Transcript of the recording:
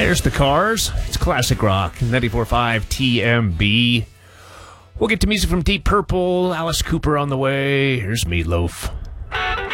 There's the Cars. It's classic rock. 94.5 TMB. We'll get to music from Deep Purple, Alice Cooper on the way. Here's Meatloaf.